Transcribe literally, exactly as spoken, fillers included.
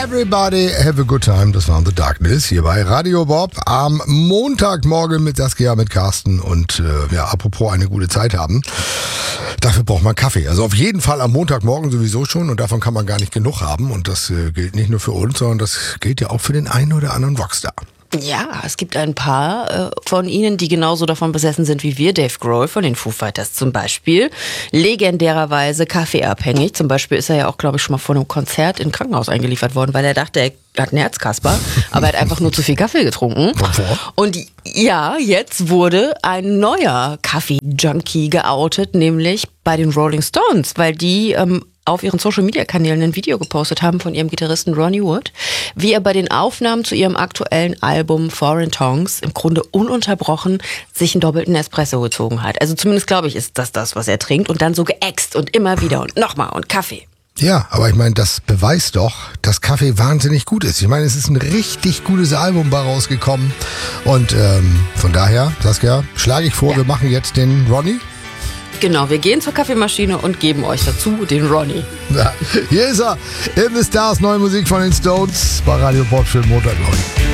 Everybody have a good time. Das war The Darkness hier bei Radio Bob am Montagmorgen mit Saskia, mit Carsten und äh, ja, apropos eine gute Zeit haben. Dafür braucht man Kaffee. Also auf jeden Fall am Montagmorgen sowieso schon und davon kann man gar nicht genug haben und das äh, gilt nicht nur für uns, sondern das gilt ja auch für den einen oder anderen Rockstar. Ja, es gibt ein paar äh, von ihnen, die genauso davon besessen sind wie wir. Dave Grohl von den Foo Fighters zum Beispiel. Legendärerweise kaffeeabhängig. Zum Beispiel ist er ja auch, glaube ich, schon mal vor einem Konzert in ein Krankenhaus eingeliefert worden, weil er dachte, er hat einen Herzkasper, aber er hat einfach nur zu viel Kaffee getrunken. Und ja, jetzt wurde ein neuer Kaffee-Junkie geoutet, nämlich bei den Rolling Stones, weil die ähm, auf ihren Social-Media-Kanälen ein Video gepostet haben von ihrem Gitarristen Ronnie Wood, wie er bei den Aufnahmen zu ihrem aktuellen Album Foreign Tongues im Grunde ununterbrochen sich einen doppelten Espresso gezogen hat. Also zumindest glaube ich, ist das das, was er trinkt und dann so geäxt und immer wieder und nochmal und Kaffee. Ja, aber ich meine, das beweist doch, dass Kaffee wahnsinnig gut ist. Ich meine, es ist ein richtig gutes Album bei rausgekommen und ähm, von daher, Saskia, schlage ich vor, ja. Wir machen jetzt den Ronnie. Genau, wir gehen zur Kaffeemaschine und geben euch dazu den Ronnie. Ja, hier ist er, In the Stars, neue Musik von den Stones bei Radio Bob. Schönen Montag, Leute.